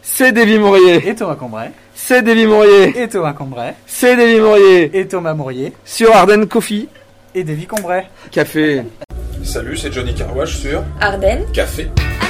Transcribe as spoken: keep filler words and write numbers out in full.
c'est Davy Mourier. Et Thomas Combray. C'est Davy Mourier. Et Thomas Combray. C'est Davy Mourier. Et Thomas Mourier. Sur Ardennes Coffee. Et Davy Combray. Café. Salut, c'est Johnny Carwash sur Ardennes Café.